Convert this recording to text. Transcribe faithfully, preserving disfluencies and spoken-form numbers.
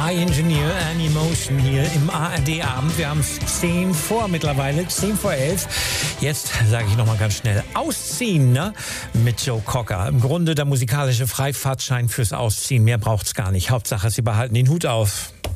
I Engineer an Emotion hier im A R D-Abend. Wir haben es zehn vor mittlerweile, zehn vor elf. Jetzt sage ich nochmal ganz schnell, ausziehen, ne? Mit Joe Cocker. Im Grunde der musikalische Freifahrtschein fürs Ausziehen. Mehr braucht's gar nicht. Hauptsache, Sie behalten den Hut auf.